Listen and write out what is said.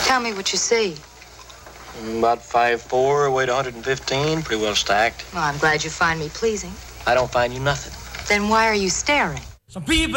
Tell me what you see. About 5'4", weight 115, pretty well stacked. Well, I'm glad you find me pleasing. I don't find you nothing. Then why are you staring? Some people